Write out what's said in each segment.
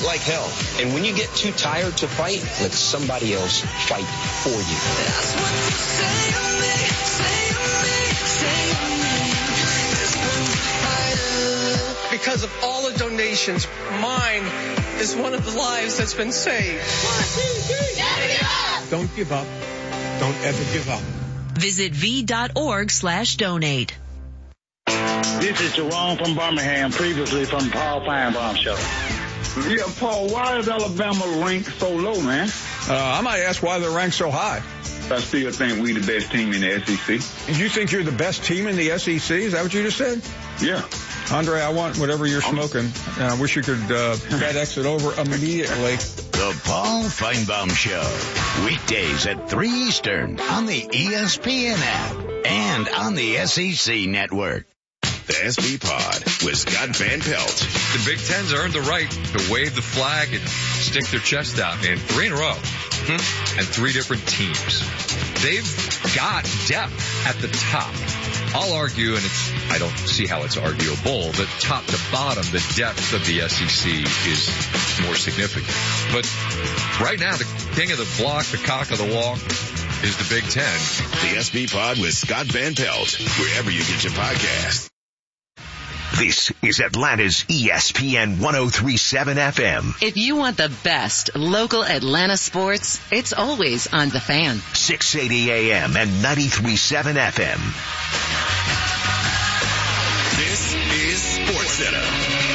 like hell. And when you get too tired to fight, let somebody else fight for you. That's what you say to me, say to me, say to me. Because of all the donations, mine is one of the lives that's been saved. Never give up. Don't give up. Don't ever give up. Visit v.org/donate. This is Jerome from Birmingham, previously from the Paul Feinbaum Show. Yeah, Paul, why is Alabama ranked so low, man? I might ask why they're ranked so high. I still think we the best team in the SEC. You think you're the best team in the SEC? Is that what you just said? Yeah. Andre, I want whatever you're smoking. I wish you could FedEx it over immediately. The Paul Feinbaum Show. Weekdays at 3 Eastern on the ESPN app and on the SEC Network. The SB Pod with Scott Van Pelt. The Big Ten's earned the right to wave the flag and stick their chest out, man. 3 in a row. And 3 different teams. They've got depth at the top. I'll argue, and I don't see how it's arguable, that top to bottom, the depth of the SEC is more significant. But right now, the king of the block, the cock of the walk, is the Big Ten. The SB Pod with Scott Van Pelt, wherever you get your podcast. This is Atlanta's ESPN 103.7 FM. If you want the best local Atlanta sports, it's always on The Fan. 680 AM and 93.7 FM. This is SportsCenter.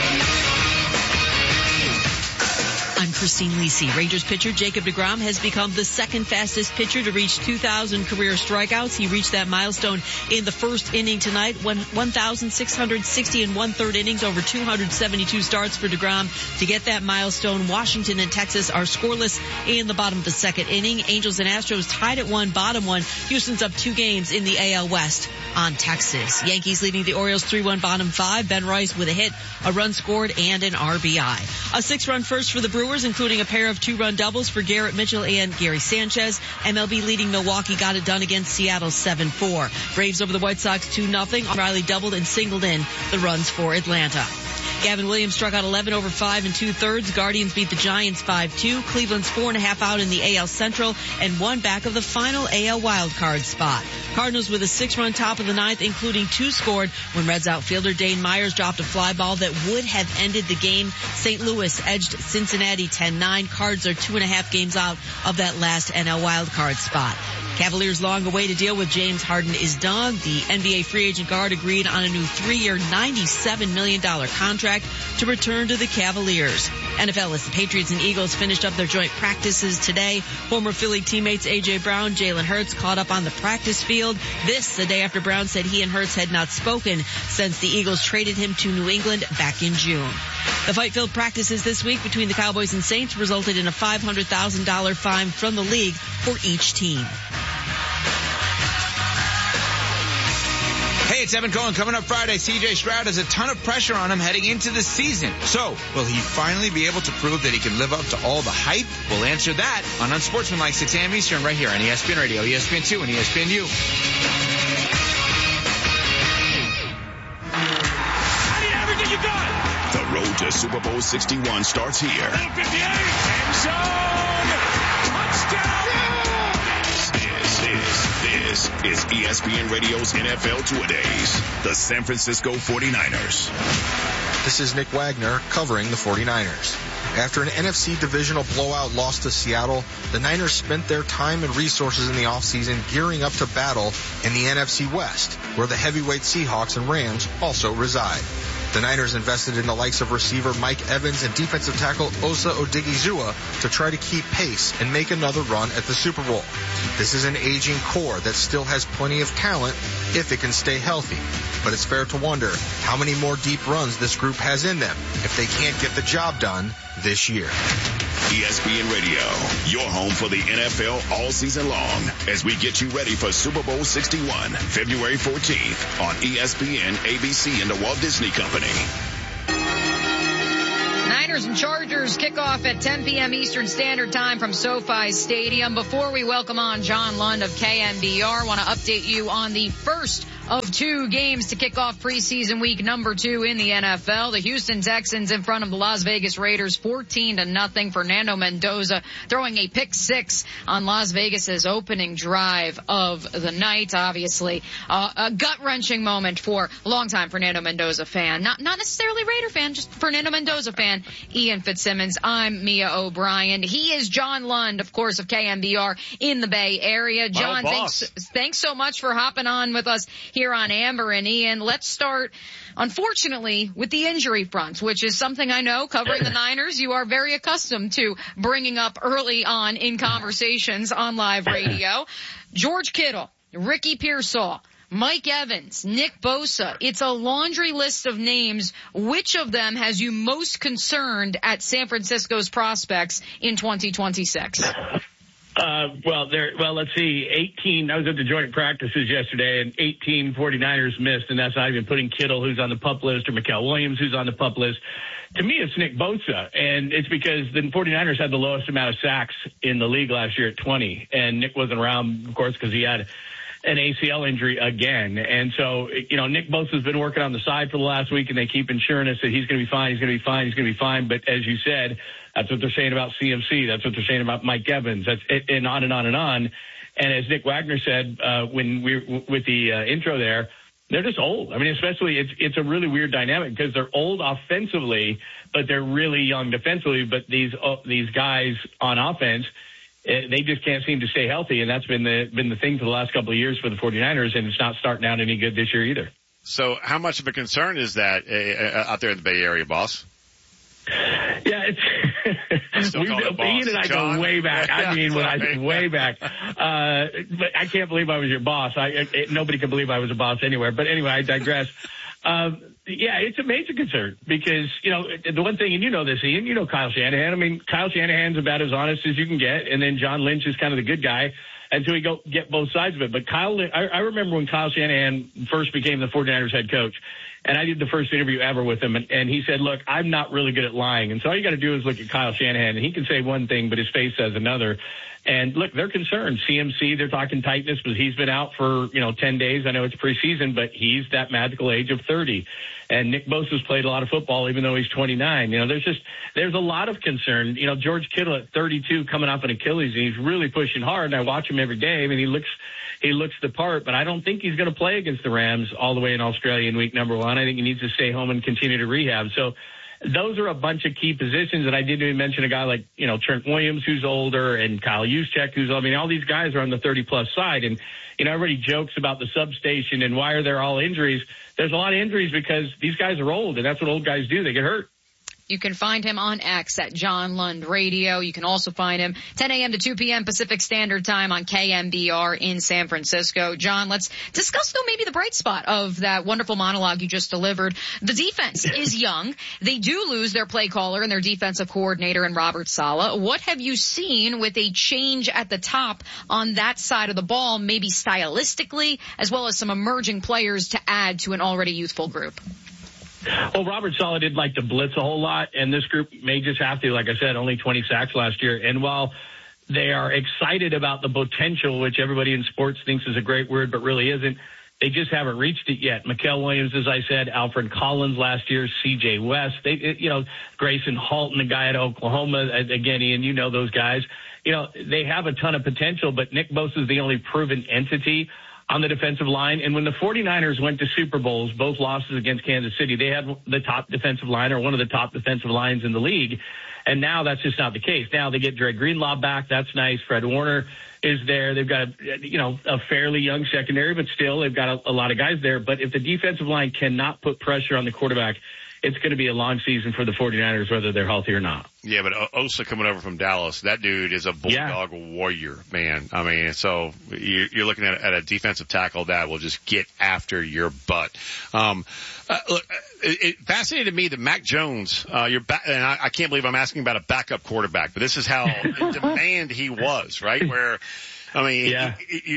I'm Christine Lisi. Rangers pitcher Jacob deGrom has become the second fastest pitcher to reach 2,000 career strikeouts. He reached that milestone in the first inning tonight, 1,660 and one-third innings over 272 starts for deGrom. To get that milestone, Washington and Texas are scoreless in the bottom of the second inning. Angels and Astros tied at 1, bottom 1. Houston's up 2 games in the AL West on Texas. Yankees leading the Orioles 3-1, bottom 5. Ben Rice with a hit, a run scored, and an RBI. A 6-run first for the Brewers, including a pair of 2-run doubles for Garrett Mitchell and Gary Sanchez. MLB leading Milwaukee got it done against Seattle 7-4. Braves over the White Sox 2-0. Riley doubled and singled in the runs for Atlanta. Gavin Williams struck out 11 over 5 2/3. Guardians beat the Giants 5-2. Cleveland's 4.5 out in the AL Central and 1 back of the final AL wildcard spot. Cardinals with a 6-run top of the 9th, including 2 scored when Reds outfielder Dane Myers dropped a fly ball that would have ended the game. St. Louis edged Cincinnati 10-9. Cards are 2.5 games out of that last NL wildcard spot. Cavaliers' long-awaited deal with James Harden is done. The NBA free agent guard agreed on a new 3-year, $97 million contract to return to the Cavaliers. NFL, as the Patriots and Eagles finished up their joint practices today, former Philly teammates A.J. Brown, Jalen Hurts caught up on the practice field. This, the day after Brown said he and Hurts had not spoken since the Eagles traded him to New England back in June. The fight-filled practices this week between the Cowboys and Saints resulted in a $500,000 fine from the league for each team. Hey, it's Evan Cohen. Coming up Friday, C.J. Stroud has a ton of pressure on him heading into the season. So, will he finally be able to prove that he can live up to all the hype? We'll answer that on Unsportsmanlike 6 a.m. Eastern right here on ESPN Radio, ESPN2, and ESPNU. How do you average you got? The road to Super Bowl 61 starts here. 58, end zone, touchdown! This is ESPN Radio's NFL Two-A-Days. The San Francisco 49ers. This is Nick Wagner covering the 49ers. After an NFC divisional blowout loss to Seattle, the Niners spent their time and resources in the offseason gearing up to battle in the NFC West, where the heavyweight Seahawks and Rams also reside. The Niners invested in the likes of receiver Mike Evans and defensive tackle Osa Odigizua to try to keep pace and make another run at the Super Bowl. This is an aging core that still has plenty of talent if it can stay healthy. But it's fair to wonder how many more deep runs this group has in them if they can't get the job done this year. ESPN Radio, your home for the NFL all season long as we get you ready for Super Bowl 61, February 14th on ESPN, ABC, and the Walt Disney Company. Niners and Chargers kick off at 10 p.m. Eastern Standard Time from SoFi Stadium. Before we welcome on John Lund of KNBR, I want to update you on the first of 2 games to kick off preseason week number 2 in the NFL. The Houston Texans in front of the Las Vegas Raiders 14-0. Fernando Mendoza throwing a pick 6 on Las Vegas's opening drive of the night. Obviously, a gut-wrenching moment for longtime Fernando Mendoza fan. Not necessarily Raider fan, just Fernando Mendoza fan, Ian Fitzsimmons. I'm Mia O'Brien. He is John Lund, of course, of KMBR in the Bay Area. John, thanks so much for hopping on with us here on Amber and Ian. Let's start, unfortunately, with the injury front, which is something I know, covering the Niners, you are very accustomed to bringing up early on in conversations on live radio. George Kittle, Ricky Pearsall, Mike Evans, Nick Bosa. It's a laundry list of names. Which of them has you most concerned at San Francisco's prospects in 2026? Let's see. 18, I was at the joint practices yesterday, and 18 49ers missed, and that's not even putting Kittle, who's on the PUP list, or Mikael Williams, who's on the PUP list. To me, it's Nick Bosa, and it's because the 49ers had the lowest amount of sacks in the league last year at 20, and Nick wasn't around, of course, because he had an ACL injury again. And so, Nick Bosa's been working on the side for the last week, and they keep assuring us that he's going to be fine, he's going to be fine, he's going to be fine. But as you said, that's what they're saying about CMC. That's what they're saying about Mike Evans. That's it, and on and on and on. And as Nick Wagner said when we with the intro there, they're just old. I mean, especially it's a really weird dynamic because they're old offensively, but they're really young defensively. But these guys on offense, they just can't seem to stay healthy, and that's been the thing for the last couple of years for the 49ers, and it's not starting out any good this year either. So how much of a concern is that out there in the Bay Area, boss? Yeah, Ian and I go way back. I mean, when I say way back. But I can't believe I was your boss. Nobody can believe I was a boss anywhere. But anyway, I digress. Yeah, it's a major concern because, the one thing, and you know this, Ian, you know Kyle Shanahan. I mean, Kyle Shanahan's about as honest as you can get, and then John Lynch is kind of the good guy until we get both sides of it. But I remember when Kyle Shanahan first became the 49ers head coach, and I did the first interview ever with him, and he said, look, I'm not really good at lying. And so all you got to do is look at Kyle Shanahan, and he can say one thing, but his face says another. And look, they're concerned. CMC, they're talking tightness, but he's been out for, 10 days. I know it's preseason, but he's that magical age of 30. And Nick Bosa's played a lot of football, even though he's 29. There's a lot of concern. George Kittle at 32 coming off an Achilles, and he's really pushing hard. And I watch him every day. I mean, he looks the part, but I don't think he's going to play against the Rams all the way in Australia in week number 1. I think he needs to stay home and continue to rehab. So those are a bunch of key positions. And I didn't even mention a guy like, Trent Williams, who's older, and Kyle Juszczyk, all these guys are on the 30-plus side. And, everybody jokes about the substation and why are there all injuries. There's a lot of injuries because these guys are old, and that's what old guys do. They get hurt. You can find him on X at John Lund Radio. You can also find him 10 a.m. to 2 p.m. Pacific Standard Time on KMBR in San Francisco. John, let's discuss, though, maybe the bright spot of that wonderful monologue you just delivered. The defense is young. They do lose their play caller and their defensive coordinator in Robert Saleh. What have you seen with a change at the top on that side of the ball, maybe stylistically, as well as some emerging players to add to an already youthful group? Well, Robert Saleh did like to blitz a whole lot, and this group may just have to, like I said, only 20 sacks last year. And while they are excited about the potential, which everybody in sports thinks is a great word, but really isn't, they just haven't reached it yet. Mikael Williams, as I said, Alfred Collins last year, C.J. West, Grayson Halton, the guy at Oklahoma, again, Ian, you know those guys. They have a ton of potential, but Nick Bosa is the only proven entity on the defensive line. And when the 49ers went to Super Bowls, both losses against Kansas City, they had the top defensive line or one of the top defensive lines in the league. And now that's just not the case. Now they get Dre Greenlaw back. That's nice. Fred Warner is there. They've got a fairly young secondary, but still they've got a lot of guys there. But if the defensive line cannot put pressure on the quarterback, it's going to be a long season for the 49ers, whether they're healthy or not. Yeah, but Osa coming over from Dallas, that dude is a bulldog warrior, man. I mean, so you're looking at a defensive tackle that will just get after your butt. Look, it fascinated me that Mac Jones, and I can't believe I'm asking about a backup quarterback, but this is how in demand he was, right? Where, I mean,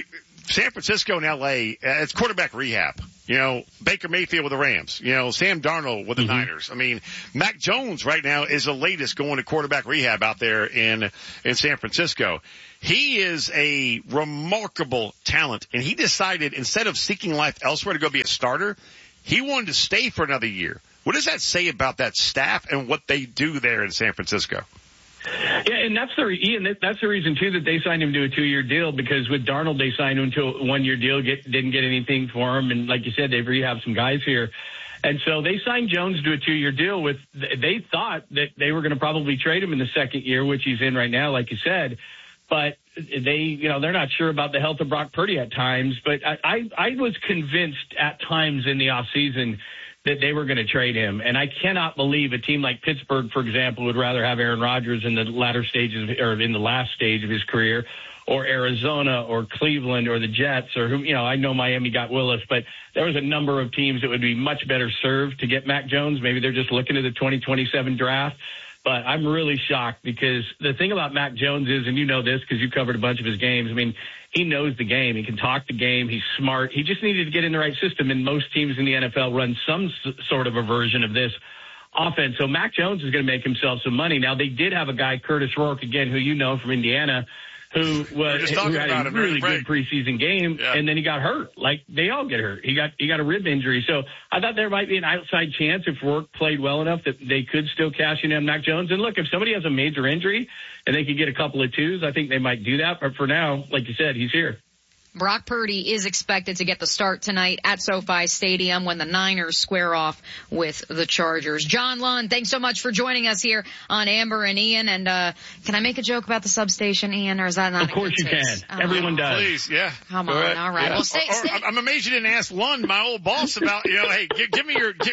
San Francisco and L.A., it's quarterback rehab. You know, Baker Mayfield with the Rams. You know, Sam Darnold with the Niners. I mean, Mac Jones right now is the latest going to quarterback rehab out there in San Francisco. He is a remarkable talent, and he decided instead of seeking life elsewhere to go be a starter, he wanted to stay for another year. What does that say about that staff and what they do there in San Francisco? Yeah, and that's the reason too that they signed him to a 2-year deal, because with Darnold they signed him to a 1-year deal, didn't get anything for him, and like you said, they've rehabbed some guys here, and so they signed Jones to a 2-year deal. They thought that they were going to probably trade him in the second year, which he's in right now, like you said, but they're not sure about the health of Brock Purdy at times. But I was convinced at times in the off season that they were going to trade him. And I cannot believe a team like Pittsburgh, for example, would rather have Aaron Rodgers in the latter stages or in the last stage of his career, or Arizona or Cleveland or the Jets, or I know Miami got Willis, but there was a number of teams that would be much better served to get Mac Jones. Maybe they're just looking at the 2027 draft. But I'm really shocked, because the thing about Mac Jones is, and you know this because you covered a bunch of his games, I mean, he knows the game. He can talk the game. He's smart. He just needed to get in the right system, and most teams in the NFL run some sort of a version of this offense. So Mac Jones is going to make himself some money. Now, they did have a guy, Curtis Rourke, again, who you know from Indiana, who had a really good preseason game, and then he got hurt. Like they all get hurt. He got a rib injury. So I thought there might be an outside chance if Rourke played well enough that they could still cash in on Mac Jones. And look, if somebody has a major injury and they could get a couple of twos, I think they might do that. But for now, like you said, he's here. Brock Purdy is expected to get the start tonight at SoFi Stadium when the Niners square off with the Chargers. John Lund, thanks so much for joining us here on Amber and Ian. And can I make a joke about the substation, Ian, or is that not? Of course you can. Everyone does. Please, yeah. Come on, all right. Yeah. Well, stay. I'm amazed you didn't ask Lund, my old boss, about, hey, give me your.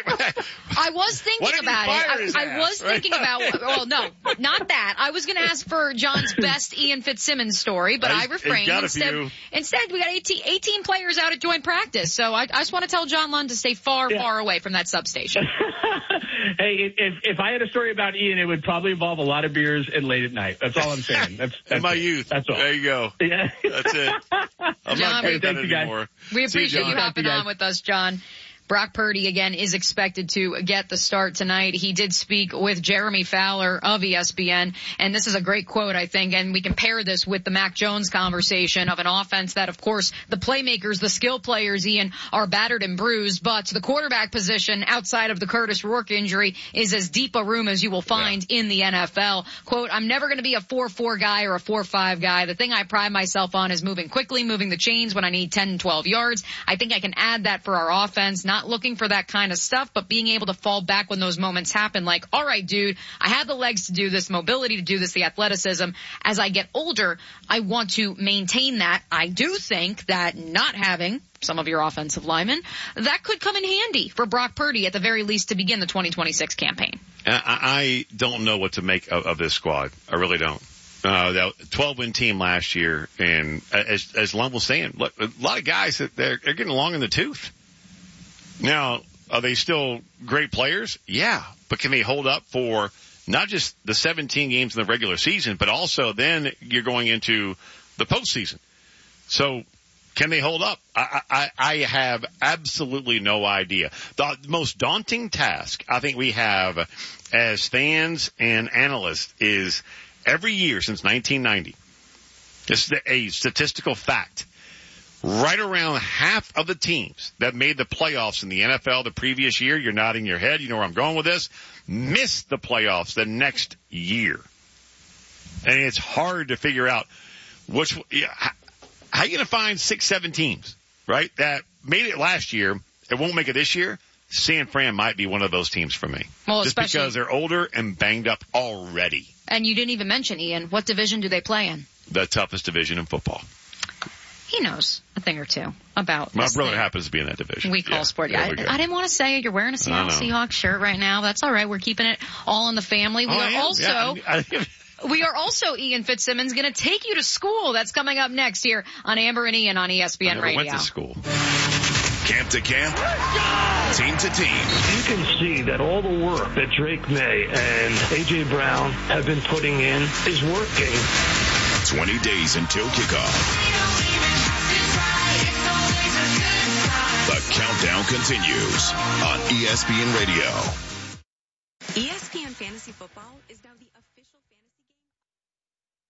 I was thinking about it. I was thinking about. Well, no, not that. I was going to ask for John's best Ian Fitzsimmons story, but I refrained. Instead, we got 18 players out at joint practice, so I just want to tell John Lund to stay far away from that substation. Hey, if I had a story about Ian, it would probably involve a lot of beers and late at night. That's all I'm saying. That's my youth. That's all. There you go. Yeah. That's it. I'm not doing that anymore. We appreciate you hopping on with us, John. Brock Purdy, again, is expected to get the start tonight. He did speak with Jeremy Fowler of ESPN, and this is a great quote, I think, and we can pair this with the Mac Jones conversation of an offense that, of course, the playmakers, the skill players, Ian, are battered and bruised, but the quarterback position outside of the Curtis Rourke injury is as deep a room as you will find in the NFL. Quote, I'm never going to be a 4-4 guy or a 4-5 guy. The thing I pride myself on is moving quickly, moving the chains when I need 10 and 12 yards. I think I can add that for our offense, not looking for that kind of stuff, but being able to fall back when those moments happen. Like, all right, dude, I have the legs to do this, mobility to do this, the athleticism. As I get older, I want to maintain that. I do think that not having some of your offensive linemen, that could come in handy for Brock Purdy at the very least to begin the 2026 campaign. I don't know what to make of this squad. I really don't. That 12-win team last year, and as Lund was saying, look, a lot of guys that they're getting along in the tooth. Now, are they still great players? Yeah, but can they hold up for not just the 17 games in the regular season, but also then you're going into the postseason. So can they hold up? I have absolutely no idea. The most daunting task I think we have as fans and analysts is every year since 1990, just a statistical fact. Right around half of the teams that made the playoffs in the NFL the previous year, you're nodding your head, you know where I'm going with this, missed the playoffs the next year. And it's hard to figure out how are you going to find 6-7 teams, right, that made it last year and won't make it this year. San Fran might be one of those teams for me. Well, just because they're older and banged up already. And you didn't even mention, Ian, what division do they play in? The toughest division in football. He knows a thing or two about my brother happens to be in that division. We call sport. Yeah, I didn't want to say you're wearing a Seattle Seahawks shirt right now. That's all right. We're keeping it all in the family. We are also, Ian Fitzsimmons, going to take you to school. That's coming up next here on Amber and Ian on ESPN Radio. Went to school. Camp to camp, team to team. You can see that all the work that Drake May and A.J. Brown have been putting in is working. 20 days until kickoff. countdown continues on ESPN Radio. ESPN Fantasy Football is